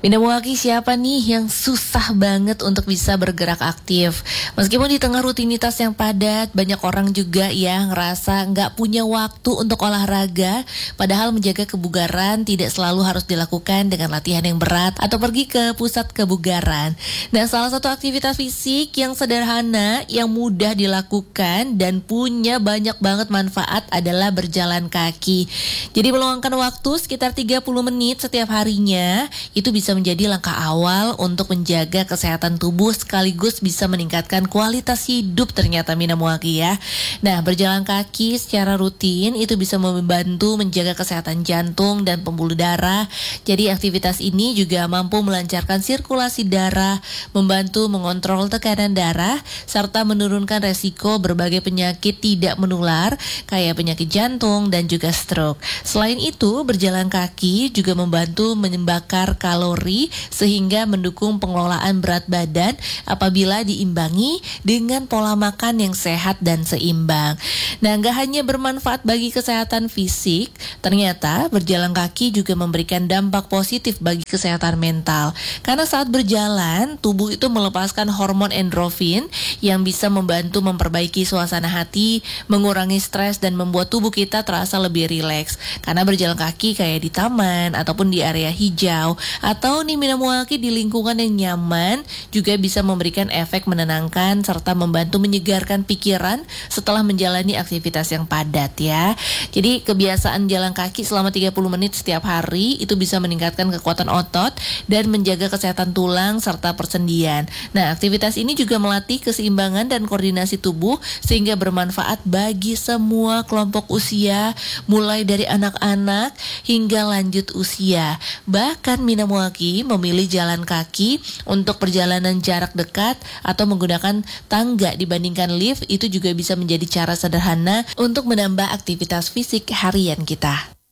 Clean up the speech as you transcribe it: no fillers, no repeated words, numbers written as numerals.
Minawaki, siapa nih yang susah banget untuk bisa bergerak aktif? Meskipun di tengah rutinitas yang padat, banyak orang juga yang ngerasa nggak punya waktu untuk olahraga, padahal menjaga kebugaran tidak selalu harus dilakukan dengan latihan yang berat atau pergi ke pusat kebugaran. Nah, salah satu aktivitas fisik yang sederhana, yang mudah dilakukan dan punya banyak banget manfaat adalah berjalan kaki. Jadi meluangkan waktu sekitar 30 menit setiap harinya, itu bisa menjadi langkah awal untuk menjaga kesehatan tubuh sekaligus bisa meningkatkan kualitas hidup ternyata Minawaki ya. Nah, berjalan kaki secara rutin itu bisa membantu menjaga kesehatan jantung dan pembuluh darah. Jadi aktivitas ini juga mampu melancarkan sirkulasi darah, membantu mengontrol tekanan darah, serta menurunkan resiko berbagai penyakit tidak menular kayak penyakit jantung dan juga stroke. Selain itu, berjalan kaki juga membantu membakar kalori sehingga mendukung pengelolaan berat badan apabila diimbangi dengan pola makan yang sehat dan seimbang. Nah, gak hanya bermanfaat bagi kesehatan fisik, ternyata berjalan kaki juga memberikan dampak positif bagi kesehatan mental. Karena saat berjalan, tubuh itu melepaskan hormon endorfin yang bisa membantu memperbaiki suasana hati, mengurangi stres dan membuat tubuh kita terasa lebih rileks. Karena berjalan kaki kayak di taman ataupun di area hijau atau nih Minawaki di lingkungan yang nyaman juga bisa memberikan efek menenangkan serta membantu menyegarkan pikiran setelah menjalani aktivitas yang padat ya. Jadi kebiasaan jalan kaki selama 30 menit setiap hari itu bisa meningkatkan kekuatan otot dan menjaga kesehatan tulang serta persendian. Nah, aktivitas ini juga melatih keseimbangan dan koordinasi tubuh sehingga bermanfaat bagi semua kelompok usia mulai dari anak-anak hingga lanjut usia. Bahkan Minawaki memilih jalan kaki untuk perjalanan jarak dekat atau menggunakan tangga dibandingkan lift itu juga bisa menjadi cara sederhana untuk menambah aktivitas fisik harian kita.